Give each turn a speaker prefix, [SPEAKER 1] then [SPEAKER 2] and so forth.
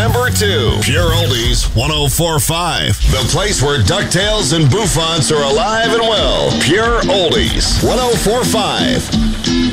[SPEAKER 1] number 2. Pure Oldies 104.5. The place where DuckTales and Bouffants are alive and well. Pure Oldies 104.5.